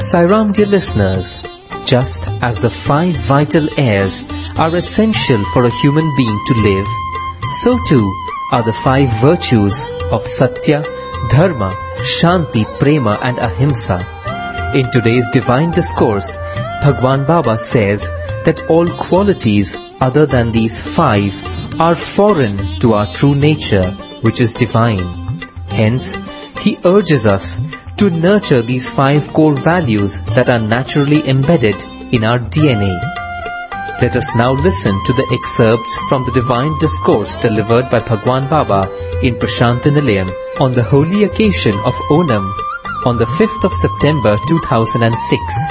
Sairam, dear listeners, just as the 5 vital airs are essential for a human being to live, so too are the 5 virtues of Satya, Dharma, Shanti, Prema and Ahimsa. In today's divine discourse, Bhagwan Baba says that all qualities other than these 5 are foreign to our true nature, which is divine. Hence, he urges us to nurture these 5 core values that are naturally embedded in our DNA. Let us now listen to the excerpts from the divine discourse delivered by Bhagwan Baba in Prashanthi Nilayam on the holy occasion of Onam on the 5th of September 2006.